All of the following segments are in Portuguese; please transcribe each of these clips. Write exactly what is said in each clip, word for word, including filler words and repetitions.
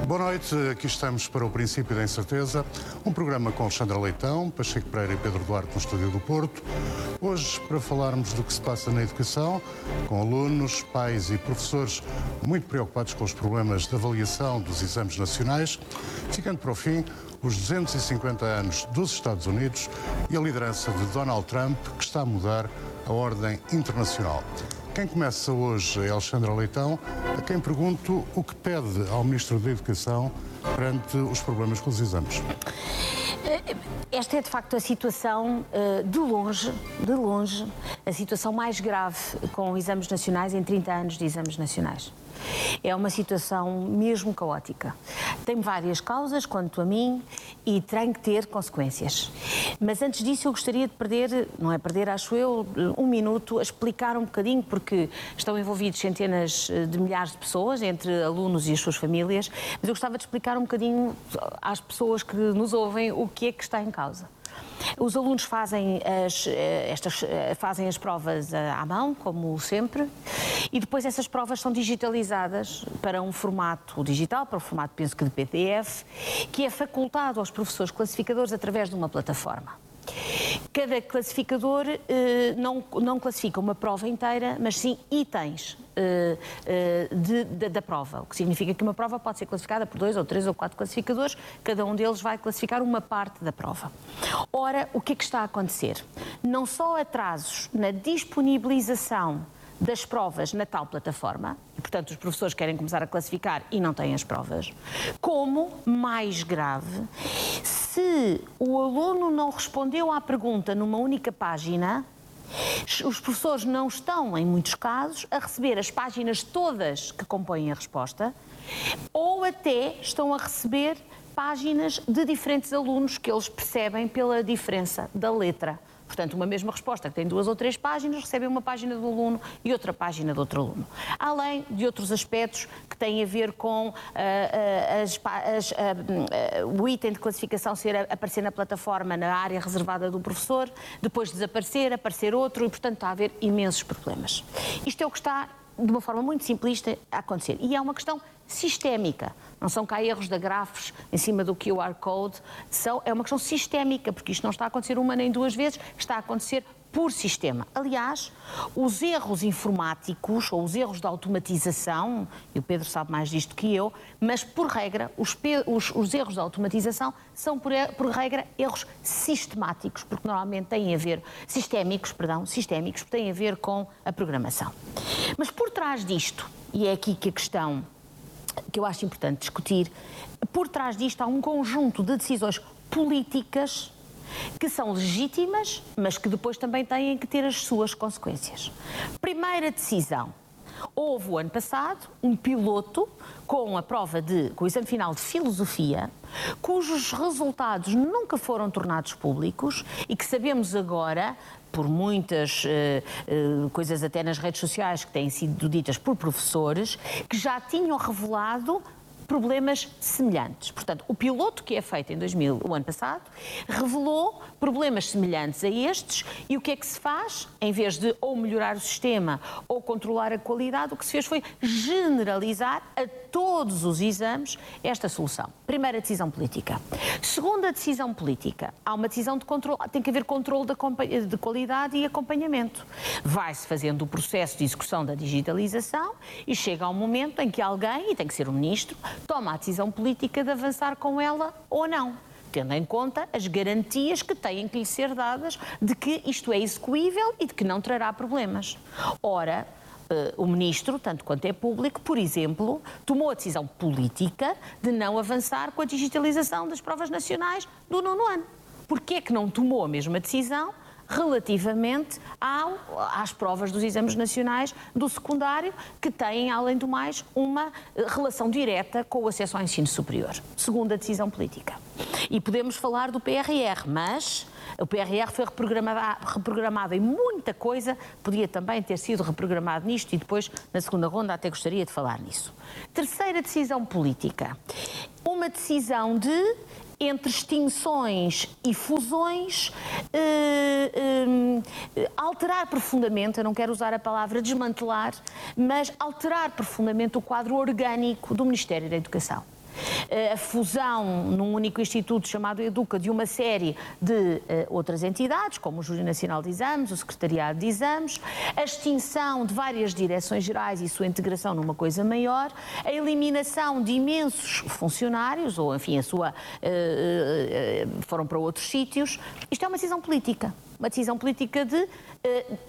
Boa noite, aqui estamos para o Princípio da Incerteza, um programa com Alexandra Leitão, Pacheco Pereira e Pedro Duarte no Estúdio do Porto. Hoje para falarmos do que se passa na educação, com alunos, pais e professores muito preocupados com os problemas de avaliação dos exames nacionais, ficando para o fim os duzentos e cinquenta anos dos Estados Unidos e a liderança de Donald Trump, que está a mudar a ordem internacional. Quem começa hoje é Alexandra Leitão, a quem pergunto o que pede ao Ministro da Educação perante os problemas com os exames. Esta é, de facto, a situação, de longe, de longe, a situação mais grave com exames nacionais em trinta anos de exames nacionais. É uma situação mesmo caótica. Tem várias causas, quanto a mim, e tem que ter consequências. Mas antes disso eu gostaria de perder, não é perder, acho eu, um minuto a explicar um bocadinho, porque estão envolvidos centenas de milhares de pessoas, entre alunos e as suas famílias, mas eu gostava de explicar um bocadinho às pessoas que nos ouvem o que é que está em causa. Os alunos fazem as, estas, fazem as provas à mão, como sempre, e depois essas provas são digitalizadas para um formato digital, para um formato, penso que de P D F, que é facultado aos professores classificadores através de uma plataforma. Cada classificador eh, não, não classifica uma prova inteira, mas sim itens eh, eh, de, de, da prova, o que significa que uma prova pode ser classificada por dois ou três ou quatro classificadores, cada um deles vai classificar uma parte da prova. Ora, o que é que está a acontecer? Não só atrasos na disponibilização das provas na tal plataforma, e, portanto, os professores querem começar a classificar e não têm as provas, como, mais grave, se o aluno não respondeu à pergunta numa única página, os professores não estão, em muitos casos, a receber as páginas todas que compõem a resposta, ou até estão a receber páginas de diferentes alunos que eles percebem pela diferença da letra. Portanto, uma mesma resposta que tem duas ou três páginas, recebem uma página do aluno e outra página do outro aluno. Além de outros aspectos que têm a ver com uh, uh, as, as, uh, uh, o item de classificação ser, aparecer na plataforma, na área reservada do professor, depois desaparecer, aparecer outro e, portanto, está a haver imensos problemas. Isto é o que está, de uma forma muito simplista, a acontecer. E é uma questão sistémica. Não são cá erros de grafos em cima do Q R Code, são, é uma questão sistémica, porque isto não está a acontecer uma nem duas vezes, está a acontecer por sistema. Aliás, os erros informáticos, ou os erros de automatização, e o Pedro sabe mais disto que eu, mas por regra, os, os, os erros de automatização são por, por regra erros sistemáticos, porque normalmente têm a ver, sistémicos, perdão, sistémicos, porque têm a ver com a programação. Mas por trás disto, e é aqui que a questão que eu acho importante discutir, por trás disto há um conjunto de decisões políticas que são legítimas, mas que depois também têm que ter as suas consequências. Primeira decisão. Houve o ano passado um piloto com a prova de, com o exame final de filosofia, cujos resultados nunca foram tornados públicos e que sabemos agora, por muitas uh, uh, coisas até nas redes sociais que têm sido ditas por professores, que já tinham revelado problemas semelhantes. Portanto, o piloto que é feito em dois mil, o ano passado, revelou problemas semelhantes a estes e o que é que se faz? Em vez de ou melhorar o sistema ou controlar a qualidade, o que se fez foi generalizar a todos os exames esta solução. Primeira decisão política. Segunda decisão política. Há uma decisão de controle, tem que haver controle de, de qualidade e acompanhamento. Vai-se fazendo o processo de execução da digitalização e chega a um momento em que alguém, e tem que ser o ministro, toma a decisão política de avançar com ela ou não, tendo em conta as garantias que têm que lhe ser dadas de que isto é execuível e de que não trará problemas. Ora, uh, o ministro, tanto quanto é público, por exemplo, tomou a decisão política de não avançar com a digitalização das provas nacionais do nono ano. Porquê é que não tomou a mesma decisão relativamente ao, às provas dos exames nacionais do secundário, que têm, além do mais, uma relação direta com o acesso ao ensino superior? Segunda decisão política. E podemos falar do P R R, mas o P R R foi reprogramado, reprogramado em muita coisa, podia também ter sido reprogramado nisto e depois, na segunda ronda, até gostaria de falar nisso. Terceira decisão política. Uma decisão de, entre extinções e fusões, eh, eh, alterar profundamente, eu não quero usar a palavra desmantelar, mas alterar profundamente o quadro orgânico do Ministério da Educação. a fusão num único instituto chamado Educa de uma série de uh, outras entidades, como o Júri Nacional de Exames, o Secretariado de Exames, a extinção de várias direções gerais e sua integração numa coisa maior, a eliminação de imensos funcionários, ou enfim, a sua, uh, uh, foram para outros sítios. Isto é uma decisão política, uma decisão política de uh,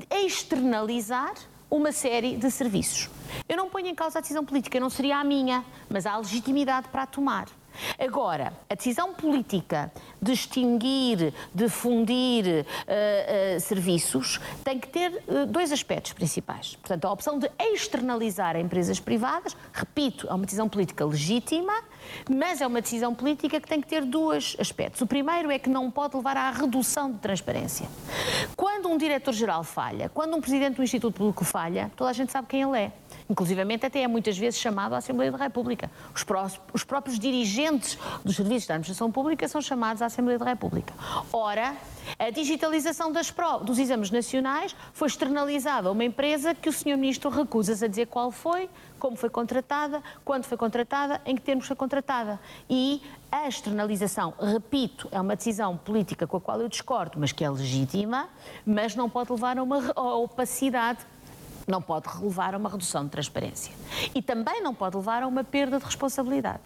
externalizar uma série de serviços. Eu não ponho em causa a decisão política, não seria a minha, mas há a legitimidade para a tomar. Agora, a decisão política de extinguir, de fundir uh, uh, serviços tem que ter uh, dois aspectos principais. Portanto, a opção de externalizar a empresas privadas, repito, é uma decisão política legítima, mas é uma decisão política que tem que ter dois aspectos. O primeiro é que não pode levar à redução de transparência. Quando um diretor-geral falha, quando um presidente do Instituto Público falha, toda a gente sabe quem ele é. Inclusivamente até é muitas vezes chamado à Assembleia da República. Os, pró os próprios dirigentes dos serviços da administração pública são chamados à Assembleia da República. Ora, a digitalização das provas, dos exames nacionais foi externalizada a uma empresa que o senhor Ministro recusa-se a dizer qual foi, como foi contratada, quando foi contratada, em que termos foi contratada. E a externalização, repito, é uma decisão política com a qual eu discordo, mas que é legítima, mas não pode levar a uma a opacidade, não pode levar a uma redução de transparência. E também não pode levar a uma perda de responsabilidade.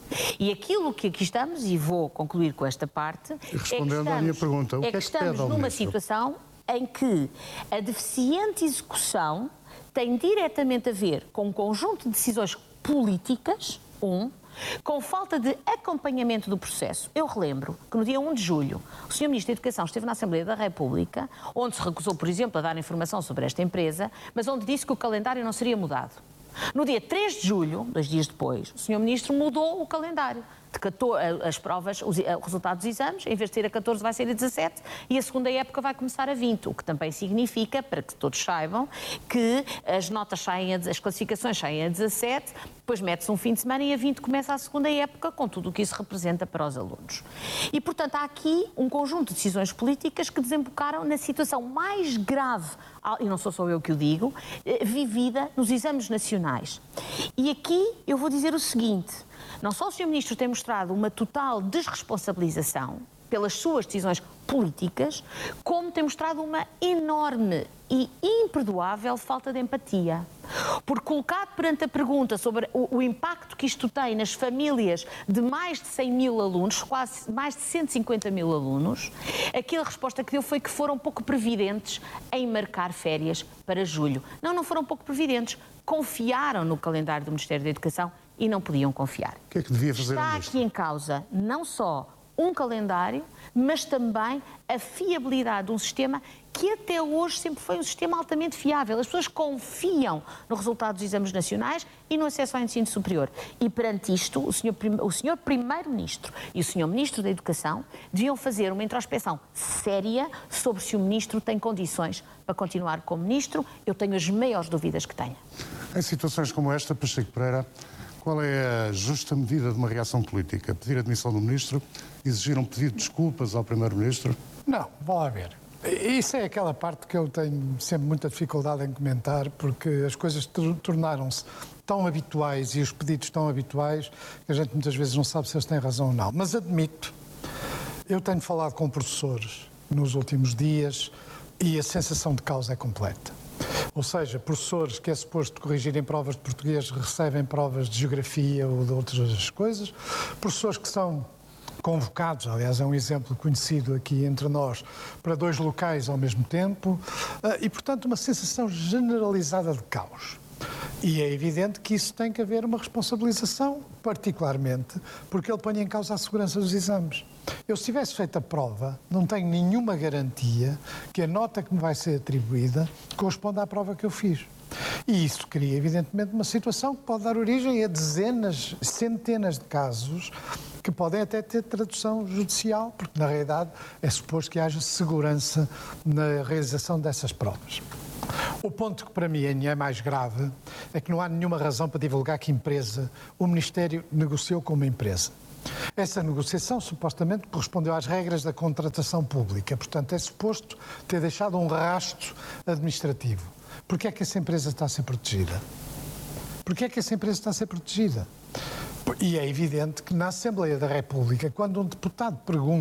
E aquilo que aqui estamos, e vou concluir com esta parte, e respondendo à minha pergunta, o é que é que que estamos pede ao numa Ministro? situação em que a deficiente execução tem diretamente a ver com um conjunto de decisões políticas, um, com falta de acompanhamento do processo. Eu relembro que no dia um de julho o senhor Ministro da Educação esteve na Assembleia da República, onde se recusou, por exemplo, a dar informação sobre esta empresa, mas onde disse que o calendário não seria mudado. No dia três de julho, dois dias depois, o senhor Ministro mudou o calendário. De catorze, as provas, os, o resultado dos exames, em vez de ser a catorze vai ser a dezassete e a segunda época vai começar a vinte, o que também significa, para que todos saibam, que as notas saem, a, as classificações saem a dezassete, depois mete-se um fim de semana e a vinte começa a segunda época, com tudo o que isso representa para os alunos. E, portanto, há aqui um conjunto de decisões políticas que desembocaram na situação mais grave, e não sou só eu que o digo, vivida nos exames nacionais. E aqui eu vou dizer o seguinte: não só o senhor Ministro tem mostrado uma total desresponsabilização pelas suas decisões políticas, como tem mostrado uma enorme e imperdoável falta de empatia. Porque, colocado perante a pergunta sobre o, o impacto que isto tem nas famílias de mais de cem mil alunos, quase mais de cento e cinquenta mil alunos, aquela resposta que deu foi que foram pouco previdentes em marcar férias para julho. Não, não foram pouco previdentes. Confiaram no calendário do Ministério da Educação e não podiam confiar. O que é que devia fazer Está aqui em causa não só um calendário, mas também a fiabilidade de um sistema que até hoje sempre foi um sistema altamente fiável. As pessoas confiam no resultado dos exames nacionais e no acesso ao ensino superior. E perante isto, o senhor, o senhor Primeiro-Ministro e o senhor Ministro da Educação deviam fazer uma introspeção séria sobre se o Ministro tem condições para continuar como Ministro. Eu tenho as maiores dúvidas que tenha. Em situações como esta, Pacheco Pereira, qual é a justa medida de uma reação política? Pedir a demissão do Ministro? Exigir um pedido de desculpas ao Primeiro-Ministro? Não, vá lá ver. Isso é aquela parte que eu tenho sempre muita dificuldade em comentar, porque as coisas tornaram-se tão habituais e os pedidos tão habituais que a gente muitas vezes não sabe se eles têm razão ou não. Mas admito, eu tenho falado com professores nos últimos dias e a sensação de causa é completa. Ou seja, professores que é suposto corrigirem provas de português recebem provas de geografia ou de outras coisas, professores que são convocados, aliás é um exemplo conhecido aqui entre nós, para dois locais ao mesmo tempo, e portanto uma sensação generalizada de caos. E é evidente que isso tem que haver uma responsabilização, particularmente porque ele põe em causa a segurança dos exames. Eu, se tivesse feito a prova, não tenho nenhuma garantia que a nota que me vai ser atribuída corresponda à prova que eu fiz. E isso cria, evidentemente, uma situação que pode dar origem a dezenas, centenas de casos que podem até ter tradução judicial, porque, na realidade, é suposto que haja segurança na realização dessas provas. O ponto que para mim é mais grave é que não há nenhuma razão para divulgar que empresa o Ministério negociou com uma empresa. Essa negociação supostamente correspondeu às regras da contratação pública, portanto é suposto ter deixado um rastro administrativo. Porquê é que essa empresa está a ser protegida? Porquê é que essa empresa está a ser protegida? E é evidente que na Assembleia da República, quando um deputado pergunta